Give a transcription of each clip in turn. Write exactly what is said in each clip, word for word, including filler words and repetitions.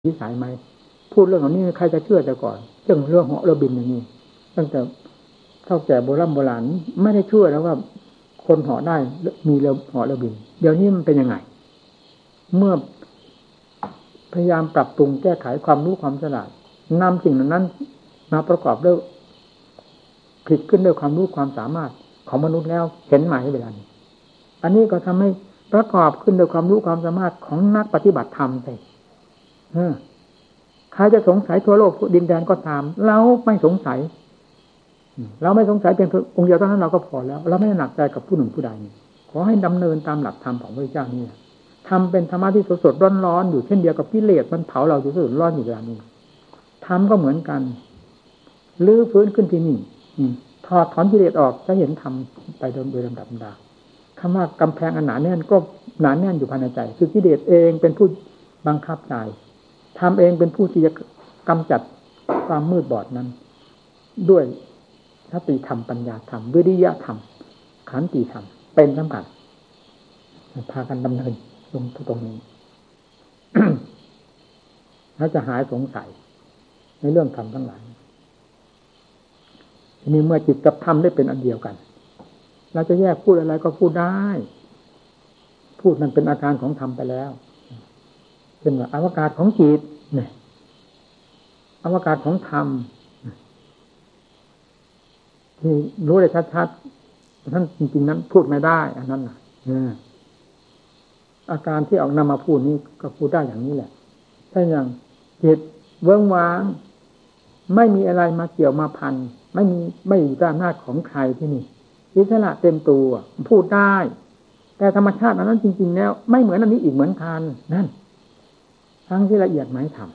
วิสัยไหมพูดเรื่องเหล่านี้ใครจะเชื่อแต่ก่อนเรื่องเรื่องเหาะเรือบินอย่างนี้ตั้งแต่เท่าแก่โบราณโบราณไม่ได้เชื่อแล้วว่าคนเหาะได้มีเรือเหาะเรือบินเดี๋ยวนี้มันเป็นยังไงเมื่อพยายามปรับปรุงแก้ไขความรู้ความฉลาดนำสิ่งนั้นมาประกอบด้วยผลิตขึ้นด้วยความรู้ความสามารถของมนุษย์แล้วเห็นไหมเวลานี้อันนี้ก็ทำให้ประกอบขึ้นด้วยความรู้ความสามารถของนักปฏิบัติธรรมไปใครจะสงสัยทั่วโลกดินแดนก็ตามเราไม่สงสัยเราไม่สงสัยเพียงองค์เดียวเท่านั้นเราก็พอแล้วเราไม่หนักใจกับผู้หนึ่งผู้ใดขอให้ดำเนินตามหลักธรรมของพระเจ้านี่ทำเป็นธรรมะที่สดๆร้อนๆอยู่เช่นเดียวกับกิเลสมันเผาเราอยู่สดๆร้อนอยู่เวลานี้ทำก็เหมือนกันลื้อฟื้นขึ้นที่นี่ถอดถอนกิเลสออกจะเห็นธรรมไปโดยลำดับดาคำว่ากำแพงอันหนาแน่นก็หนาแน่นอยู่ภายในใจคือกิเลสเองเป็นผู้บังคับใจทำเองเป็นผู้ที่จะกำจัดความมืดบอดนั้นด้วยสติธรรมปัญญาธรรมวิริยะธรรมขันติธรรมเป็นสำคัญพากันดำเนินลงตรงนี้ แล้วจะหายสงสัยในเรื่องธรรมทั้งหลายทีนี้เมื่อจิตกับธรรมได้เป็นอันเดียวกันเราจะแยกพูดอะไรก็พูดได้พูดมันเป็นอาการของธรรมไปแล้วเป็นว่าอวกาศของจิตเนี่ยอวกาศของธรรมที่รู้ได้ชัดๆท่านจริงๆนั้นพูดไม่ได้อันนั้นน่ะอาการที่ออกนำมาพูดนี้ก็พูดได้อย่างนี้แหละถ้าอย่างจิตเวิ้งว้างไม่มีอะไรมาเกี่ยวมาพันไม่มีไม่อยู่ใต้อำนาจของใครที่นี่อิสระเต็มตัวพูดได้แต่ธรรมชาตินั้นจริงๆแล้วไม่เหมือนอันนี้อีกเหมือนกันนั่นทั้งที่ละเอียดไหมธรรม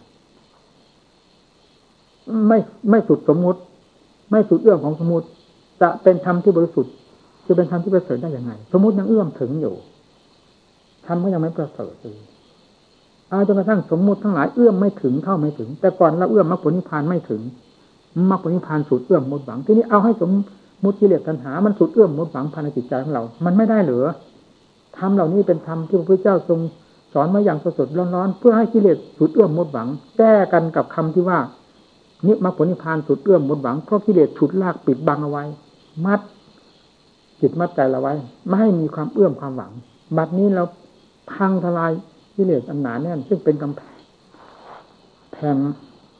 ไม่ไม่สุดสมมุติไม่สุดเอื้อมของสมมุติจะเป็นธรรมที่บริสุทธิ์จะเป็นธรรมที่ประเสริฐได้ยังไงสมมุติยังเอื้อมถึงอยู่ธรรมก็ยังไม่ประเสริฐเลยเอาจนกระทั่งสมมุติทั้งหลายเอื้อมไม่ถึงเข้าไม่ถึงแต่ก่อนเราเอื้อมมรรคผลนิพพานไม่ถึงมรรคผลนิพพานสุดเอื้อมหมดหวังทีนี้เอาให้สมมุติกิเลสตัณหามันสุดเอื้อมหมดหวังภายในจิตใจของเรามันไม่ได้เหรือธรรมเหล่านี้เป็นธรรมที่พระพุทธเจ้าทรงสอนมาอย่างสดๆร้อนๆเพื่อให้กิเลสสุดเอื้อมหมดหวังแก้กันกับคำที่ว่านิมรรคผลนิพพานสุดเอื้อมหมดหวังเพราะกิเลสฉุดลากปิดบังเอาไว้มัดจิตมัดใจเราไว้ไม่ให้มีความเอื้อมความหวังบัดนี้เราพังทลายกิเลสอันหนาแน่นซึ่งเป็นกำแพงแพง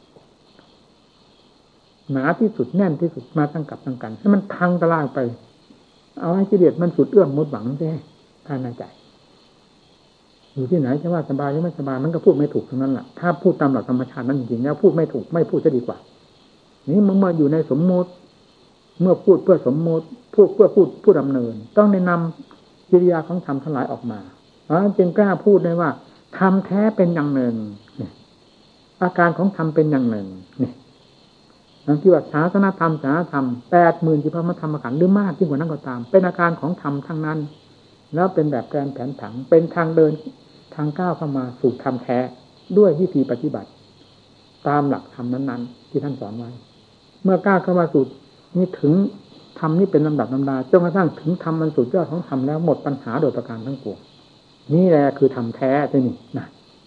หนาที่สุดแน่นที่สุดมาตั้งกับตั้งกันให้มันพังทลายไปเอาให้กิเลสมันสุดเอื้อมหมดหวังใช่ภายในใจอยู่ที่ไหนจะว่าสบายหรือไม่สบายมันก็พูดไม่ถูกทั้งนั้นแหละถ้าพูดตามหลักธรรมชาตินั้นจริงๆแล้วพูดไม่ถูกไม่พูดจะดีกว่านี่เมื่อมาอยู่ในสมมติเมื่อพูดเพื่อสมมติพูดเพื่อพูดผู้ดำเนินต้องได้นำกิริยาของธรรมทั้งหลายออกมาเพราะจึงกล้าพูดได้ว่าธรรมแท้เป็นอย่างหนึ่งเนี่ยอาการของธรรมเป็นอย่างหนึ่งเนี่ยนั่นที่ว่าศาสนธรรมศาสนธรรมแปดหมื่นจิพมธรรมขันธ์หรือมากยิ่งกว่านั้นก็ตามเป็นอาการของธรรมทั้งนั้นแล้วเป็นแบบแกนแผนผังเป็นทางเดินทางก้าวเข้ามาสู่ธรรมแท้ด้วยวิธีปฏิบัติตามหลักธรรมนั้นๆที่ท่านสอนไว้เมื่อก้าวเข้ามาสู่นี่ถึงธรรมนี่เป็นลำดับลำดาจนกระทั่งถึงธรรมมันสุดยอดของธรรมแล้วหมดปัญหาโดยประการทั้งปวงนี่แหละคือธรรมแท้ที่นี่นะ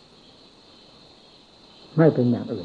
ไม่เป็นอย่างอื่น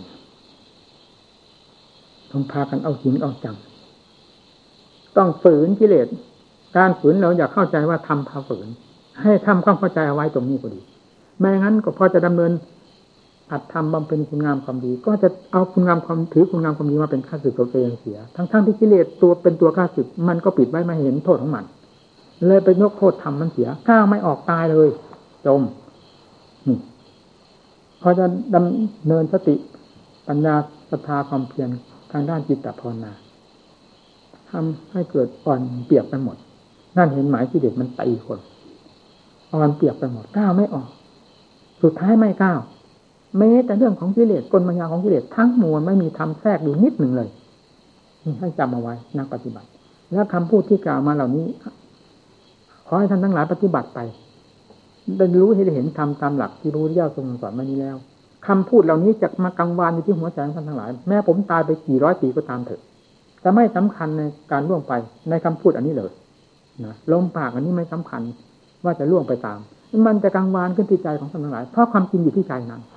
ต้องพากันเอาจริงเอาจังต้องฝืนกิเลสการฝืนเราอยากเข้าใจว่าทำพาฝืนให้ทำความเข้าใจเอาไว้ตรงนี้ก็ดีไม่งั้นก็พอจะดำเนินอัดทำบำเพ็ญคุณงามความดีก็จะเอาคุณงามความถือคุณงามความดีมาเป็นข้าศึกตัวเองเสียทั้งๆที่กิเลสตัวเป็นตัวข้าศึกมันก็ปิดไว้ไม่เห็นโทษของมันเลยไปยกโทษทำมันเสียก้าวไม่ออกตายเลยจมนี่พอจะดำเนินสติปัญญาศรัทธาความเพียรทางด้านจิตตภาวนาทำให้เกิดอ่อนเปียกไปหมดนั่นเห็นหมายที่เด็กมันตีคนอ่อนเปียกไปหมดก้าวไม่ออกสุดท้ายไม่ก้าวแม้แต่เรื่องของกิเลสกลมายาของกิเลสทั้งมวลไม่มีทำแทรกอยู่นิดหนึ่งเลยนี่ให้จำเอาไว้นักปฏิบัติแล้วคำพูดที่กล่าวมาเหล่านี้ขอให้ท่านทั้งหลายปฏิบัติไปได้รู้ให้ได้เห็นทำตามหลักที่พระพุทธเจ้าทรงสอนมานี้แล้วคำพูดเหล่านี้จะมากังวานอยู่ที่หัวใจของท่านทั้งหลายแม้ผมตายไปกี่ร้อยปีก็ตามเถอะแต่ไม่สำคัญในการล่วงไปในคำพูดอันนี้เลยนะลมปากอันนี้ไม่สำคัญว่าจะล่วงไปตามมันจะกังวานขึ้นที่ใจของท่านทั้งหลายเพราะความจริงอยู่ที่ใจนั้น